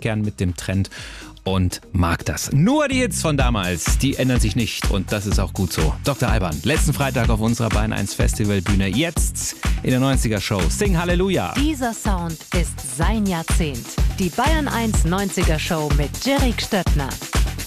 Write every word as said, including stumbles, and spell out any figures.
gern mit dem Trend und mag das. Nur die Hits von damals, die ändern sich nicht und das ist auch gut so. Doktor Alban, letzten Freitag auf unserer Bayern eins Festivalbühne, jetzt in der neunziger Show. Sing Halleluja. Dieser Sound ist sein Jahrzehnt. Die Bayern eins neunziger Show mit Jerry Stöttner.